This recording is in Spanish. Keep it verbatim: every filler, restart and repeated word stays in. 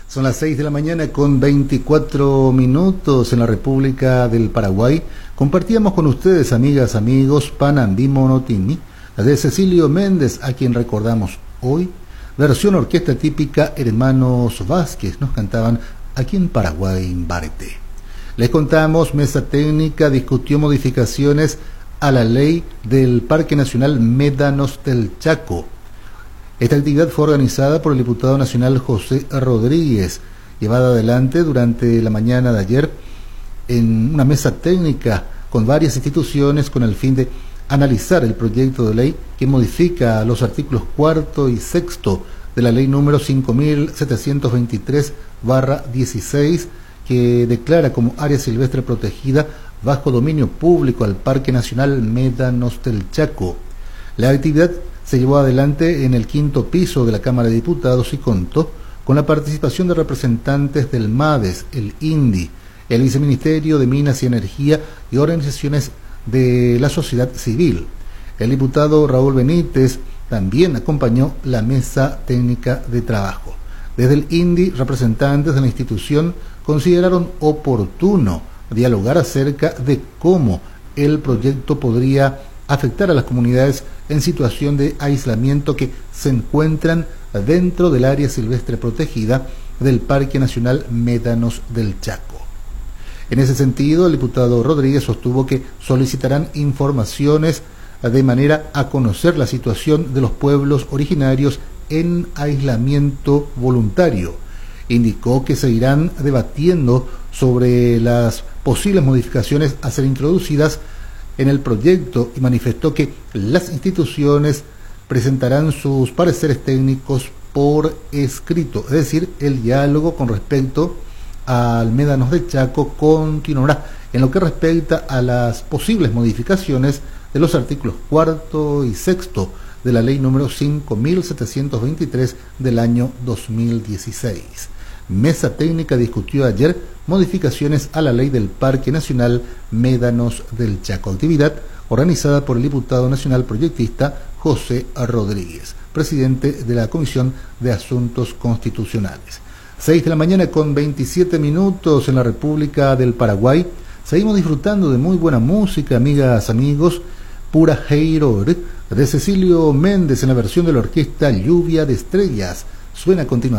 Son las seis de la mañana con veinticuatro minutos en la República del Paraguay. Compartíamos con ustedes, amigas, amigos, Panambi Monotini, de Cecilio Méndez, a quien recordamos hoy. Versión orquesta típica Hermanos Vázquez, nos cantaban aquí en Paraguay, en Barete. Les contamos, Mesa Técnica discutió modificaciones a la ley del Parque Nacional Médanos del Chaco. Esta actividad fue organizada por el diputado nacional José Rodríguez, llevada adelante durante la mañana de ayer en una mesa técnica con varias instituciones con el fin de analizar el proyecto de ley que modifica los artículos cuarto y sexto de la ley número cinco mil setecientos veintitrés barra dieciséis, que declara como área silvestre protegida bajo dominio público al Parque Nacional Médanos del Chaco. La actividad se llevó adelante en el quinto piso de la Cámara de Diputados y contó con la participación de representantes del MADES, el INDI, el Viceministerio de Minas y Energía y organizaciones de la sociedad civil. El diputado Raúl Benítez también acompañó la mesa técnica de trabajo. Desde el INDI, representantes de la institución consideraron oportuno dialogar acerca de cómo el proyecto podría afectar a las comunidades en situación de aislamiento que se encuentran dentro del área silvestre protegida del Parque Nacional Médanos del Chaco. En ese sentido, el diputado Rodríguez sostuvo que solicitarán informaciones de manera a conocer la situación de los pueblos originarios en aislamiento voluntario. Indicó que se irán debatiendo sobre las posibles modificaciones a ser introducidas en el proyecto y manifestó que las instituciones presentarán sus pareceres técnicos por escrito, es decir, el diálogo con respecto al Médanos de Chaco continuará en lo que respecta a las posibles modificaciones de los artículos cuarto y sexto de la ley número cinco mil setecientos veintitrés del año dos mil dieciséis. Mesa técnica discutió ayer modificaciones a la ley del Parque Nacional Médanos del Chaco, actividad organizada por el diputado nacional proyectista José Rodríguez, presidente de la Comisión de Asuntos Constitucionales. seis de la mañana con veintisiete minutos en la República del Paraguay. Seguimos disfrutando de muy buena música, amigas, amigos. Pura Heiro de Cecilio Méndez en la versión de la orquesta Lluvia de Estrellas. Suena a continuación.